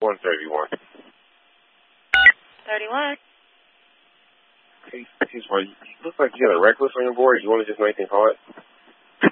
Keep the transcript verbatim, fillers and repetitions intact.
one thirty-one. thirty-one. Hey, excuse me, you look like you got a reckless on your board. You want to just make me call it?